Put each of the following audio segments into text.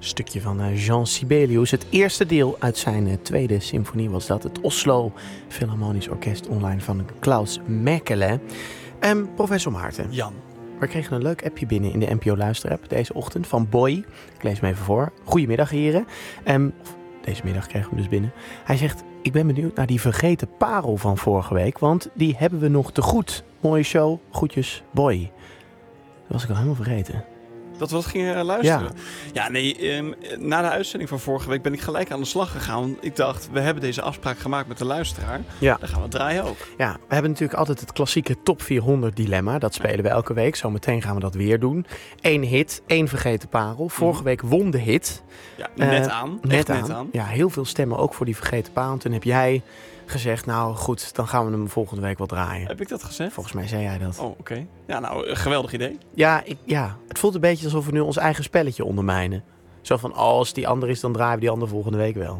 Stukje van Jean Sibelius. Het eerste deel uit zijn tweede symfonie was dat. Het Oslo Philharmonisch Orkest online van Klaus Mekele. Professor Maarten. Jan. We kregen een leuk appje binnen in de NPO-luisterapp deze ochtend van Boy. Ik lees hem even voor. Goedemiddag heren. Deze middag kregen we hem dus binnen. Hij zegt, ik ben benieuwd naar die vergeten parel van vorige week. Want die hebben we nog te goed. Mooie show. Groetjes, Boy. Dat was ik al helemaal vergeten. Dat we gingen luisteren. Na de uitzending van vorige week ben ik gelijk aan de slag gegaan. Ik dacht, we hebben deze afspraak gemaakt met de luisteraar. Ja. Dan gaan we het draaien ook. Ja, we hebben natuurlijk altijd het klassieke top 400 dilemma. Dat spelen we elke week. Zometeen gaan we dat weer doen. 1 hit, 1 vergeten parel. Vorige week won de hit. Ja, net aan. Ja, heel veel stemmen ook voor die vergeten parel. Toen heb jij gezegd, nou goed, dan gaan we hem volgende week wel draaien. Heb ik dat gezegd? Volgens mij zei jij dat. Oh, oké. Ja, nou, een geweldig idee. Ja, het voelt een beetje alsof we nu ons eigen spelletje ondermijnen. Zo van, als die ander is, dan draaien we die ander volgende week wel.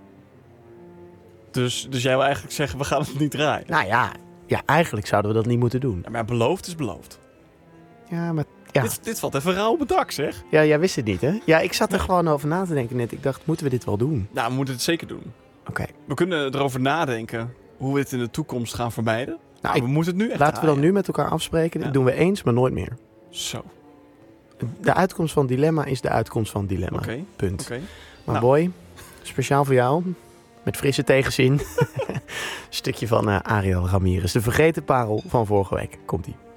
Dus jij wil eigenlijk zeggen, we gaan het niet draaien? Nou ja, eigenlijk zouden we dat niet moeten doen. Ja, maar beloofd is beloofd. Ja, maar... Ja. Dit valt even rauw op het dak, zeg. Ja, jij wist het niet, hè? Ja, ik zat er gewoon over na te denken net. Ik dacht, moeten we dit wel doen? Nou, we moeten het zeker doen. Oké. We kunnen erover nadenken hoe we het in de toekomst gaan vermijden. Nou, we moeten het nu echt laten we dan nu met elkaar afspreken. Dit doen we eens, maar nooit meer. Zo. De uitkomst van dilemma is de uitkomst van dilemma. Okay. Punt. Okay. Maar Boy, speciaal voor jou, met frisse tegenzin, stukje van Ariel Ramirez. De vergeten parel van vorige week. Komt-ie.